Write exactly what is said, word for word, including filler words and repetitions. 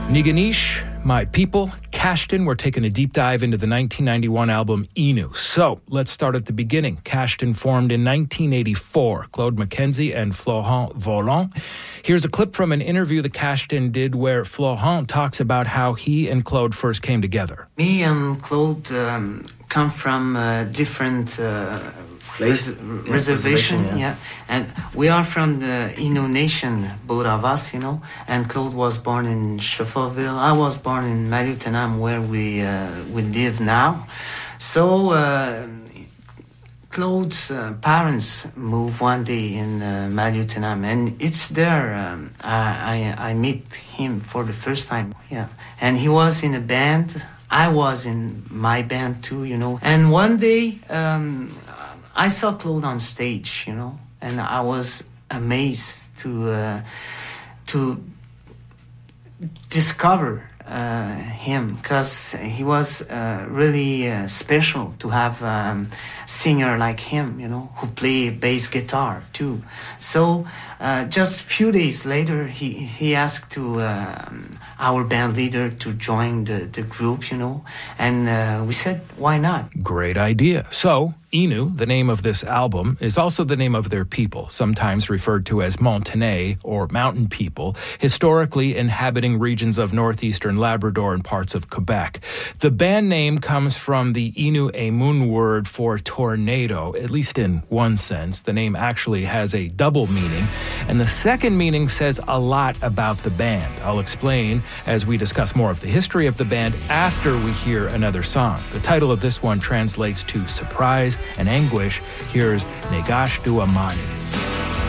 Niganish, My People, Kashtin. We're taking a deep dive into the nineteen ninety-one album Inu. So let's start at the beginning. Kashtin formed in nineteen eighty-four. Claude McKenzie and Florent Volant. Here's a clip from an interview that Kashtin did where Florent talks about how he and Claude first came together. Me and Claude um, come from uh, different uh, Place? res- Yeah, reservation, reservation, yeah. yeah. And we are from the Innu Nation, both of us, you know. And Claude was born in Schefferville. I was born in Mariutenam, where we uh, we live now. So uh, Claude's uh, parents moved one day in uh, Mariutenam, and it's there um, I, I I meet him for the first time. Yeah, and he was in a band. I was in my band too, you know. And one day, um, I saw Claude on stage, you know, and I was amazed to uh, to discover uh, him, because he was uh, really uh, special to have um, a singer like him, you know, who play bass guitar too. So uh, just a few days later, he he asked to uh, our band leader to join the, the group, you know, and uh, we said, why not? Great idea. So, Inu, the name of this album, is also the name of their people, sometimes referred to as Montagnais or mountain people, historically inhabiting regions of northeastern Labrador and parts of Quebec. The band name comes from the Innu Emun word for tornado, at least in one sense. The name actually has a double meaning, and the second meaning says a lot about the band. I'll explain as we discuss more of the history of the band after we hear another song. The title of this one translates to surprise and anguish. Here's Negash Du Amani.